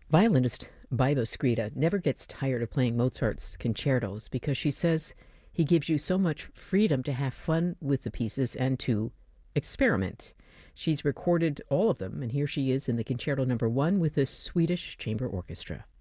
Violinist Biba Skrita never gets tired of playing Mozart's concertos because she says he gives you so much freedom to have fun with the pieces and to experiment. She's recorded all of them, and here she is in the Concerto Number 1 with the Swedish Chamber Orchestra.